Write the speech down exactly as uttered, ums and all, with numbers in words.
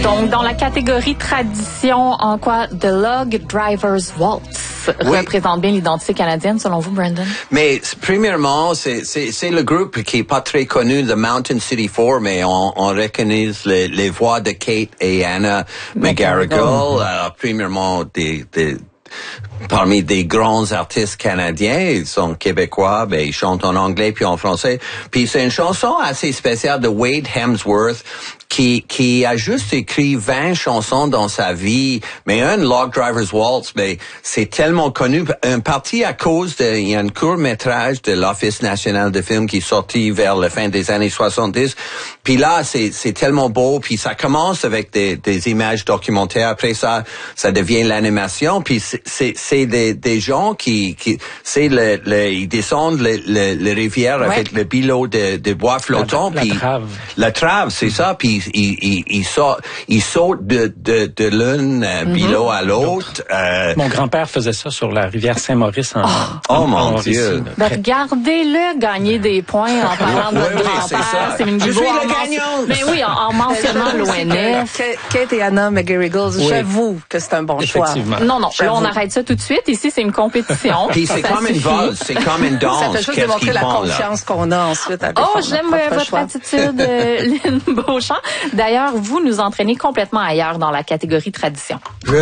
Donc, dans la catégorie tradition, en quoi The Log Driver's Waltz oui. représente bien l'identité canadienne, selon vous, Brandon? Mais, premièrement, c'est, c'est, c'est le groupe qui est pas très connu, The Mountain City Four, mais on, on reconnaît les, les voix de Kate et Anna McGarrigle. Euh, premièrement, des, des, parmi des grands artistes canadiens, ils sont québécois, ben ils chantent en anglais puis en français. Puis c'est une chanson assez spéciale de Wade Hemsworth qui qui a juste écrit vingt chansons dans sa vie, mais un Log Driver's Waltz, ben c'est tellement connu, en partie à cause de il y a un court-métrage de l'Office national de film qui est sorti vers la fin des années soixante-dix. Puis là c'est c'est tellement beau, puis ça commence avec des des images documentaires, après ça ça devient l'animation, puis c'est c'est, c'est des des gens qui qui c'est le, le ils descendent le le, le rivière ouais. avec le bilot de de bois flottant, la, puis la trave la trave c'est ça, puis il il il saute il saute de de de l'un euh, mm-hmm. bilot à l'autre. Euh, Mon grand-père faisait ça sur la rivière Saint-Maurice en, oh, en, oh en mon Mauricie, Dieu. Ben, regardez-le gagner des points en parlant de oui, votre oui, grand-père. C'est, c'est une Je suis la gagnante. Mais oui, en, en mentionnant l'O N F. Kate et Anna McGarrigle, oui. J'avoue que c'est un bon choix. Non, non, là on arrête ça tout de suite. Ici c'est une compétition. Puis c'est comme une valse, c'est comme une danse. Ça fait juste démontrer la confiance qu'on a ensuite. À oh, j'aime votre choix. attitude, Lynn Beauchamp. D'ailleurs, vous nous entraînez complètement ailleurs dans la catégorie tradition.